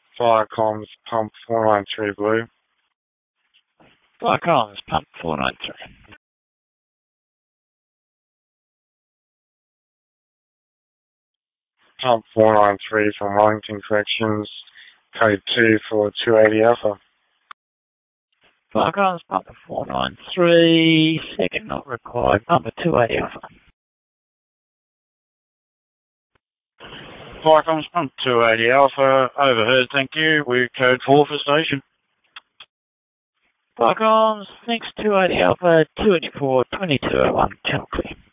Fire comms, pump 493 blue. Fire comms, pump 493. Pump 493 from Wellington Corrections, code 2 for 280 Alpha. Fire comms, pump 493, second not required, pump 280 Alpha. Fire comms, pump 280 Alpha, overheard, thank you, we code 4 for station. Fire comms, thanks 280 Alpha, 284, 2201, channel clear.